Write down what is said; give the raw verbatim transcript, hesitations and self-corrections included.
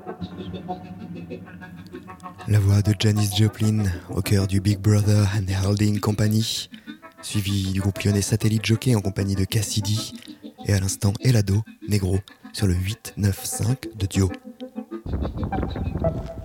La voix de Janis Joplin au cœur du Big Brother and Holding Company, suivi du groupe lyonnais Satellite Jockey en compagnie de Cassidy, et à l'instant Elado, Negro, sur le huit neuf cinq de Dio.